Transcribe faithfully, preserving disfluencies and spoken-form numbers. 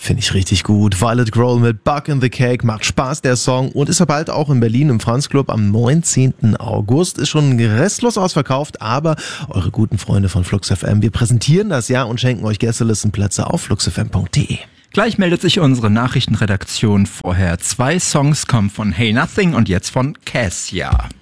Finde ich richtig gut. Violet Grohl mit Bug in the Cake. Macht Spaß, der Song. Und ist ja bald auch in Berlin im Franz Club am neunzehnten August. Ist schon restlos ausverkauft, aber eure guten Freunde von Flux F M, wir präsentieren das ja und schenken euch Gästelistenplätze auf flux f m punkt d e. Gleich meldet sich unsere Nachrichtenredaktion vorher. Zwei Songs kommen von Hey Nothing und jetzt von Cassia.